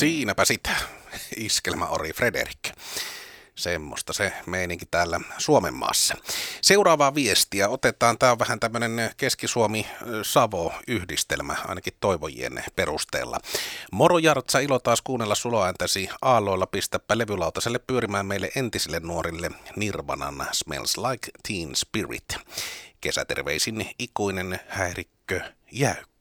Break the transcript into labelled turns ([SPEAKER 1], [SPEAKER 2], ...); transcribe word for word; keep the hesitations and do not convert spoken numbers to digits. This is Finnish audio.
[SPEAKER 1] Siinäpä sitä, iskelmäori Frederik. Semmoista se meininki täällä Suomen maassa. Seuraavaa viestiä otetaan. Tämä on vähän tämmöinen Keski-Suomi-Savo-yhdistelmä, ainakin toivojien perusteella. Moro Jartsa, ilo taas kuunnella suloääntäsi aalloilla. Pistäpä levylautaselle pyörimään meille entisille nuorille Nirvanan Smells Like Teen Spirit. Kesäterveisin ikuinen häirikkö jäykkä.